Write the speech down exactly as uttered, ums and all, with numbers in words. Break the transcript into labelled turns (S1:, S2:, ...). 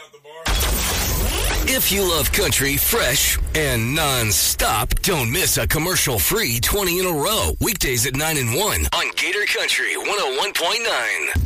S1: out the bar. If you love country fresh and non-stop, don't miss a commercial-free twenty in a row. Weekdays at nine and one on Gator Country one oh one point nine.